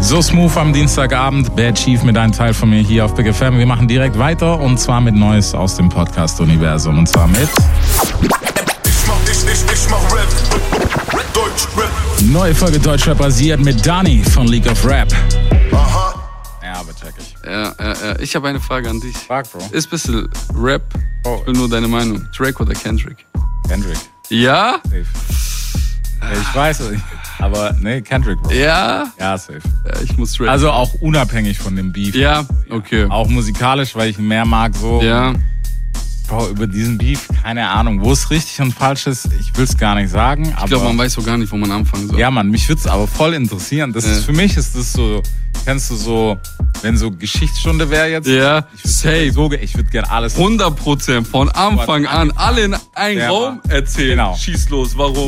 So smooth am Dienstagabend. Bad Chief mit einem Teil von mir hier auf Big FM. Wir machen direkt weiter und zwar mit Neues aus dem Podcast-Universum. Und zwar mit... Ich mach Rap. Deutschrap. Neue Folge Deutschrap basiert mit Dani von League of Rap. Aha. Ja, aber check ich. Ja. Ich habe eine Frage an dich. Frag, Bro. Ist ein bisschen Rap. Oh. Ich will nur deine Meinung. Drake oder Kendrick? Kendrick. Ja? Safe. Ja, ich weiß, aber nee, Kendrick, Bro. Ja? Ja, safe. Ja, ich muss Drake. Also auch unabhängig von dem Beef. Ja? Okay. Auch musikalisch, weil ich ihn mehr mag, so. Ja. Bro, über diesen Beef, keine Ahnung, wo es richtig und falsch ist, ich will es gar nicht sagen. Aber Ich glaube, man weiß so gar nicht, wo man anfangen soll. ja, Mann, mich würde es aber voll interessieren. Das ist, für mich ist das so, kennst du so, wenn so Geschichtsstunde wäre jetzt? Ja, safe. Ich würde gerne alles... 100% von Anfang an alle in einen Ja, Raum erzählen. Genau. Schieß los, warum?